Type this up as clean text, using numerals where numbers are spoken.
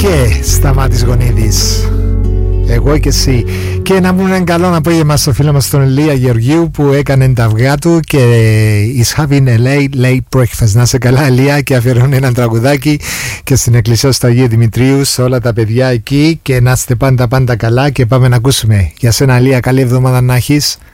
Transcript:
και Σταμάτης Γονίδης. Εγώ και εσύ. Και να πούμε ένα καλό απόγευμα στο φίλο μας τον Ηλία Γεωργίου που έκανε τα αυγά του και is having a late breakfast. Να σε καλά Ηλία, και αφιερώνει ένα τραγουδάκι και στην εκκλησία στο Αγίου Δημητρίου, σε όλα τα παιδιά εκεί, και να είστε πάντα καλά. Και πάμε να ακούσουμε. Για σένα Ηλία, καλή εβδομάδα να έχεις.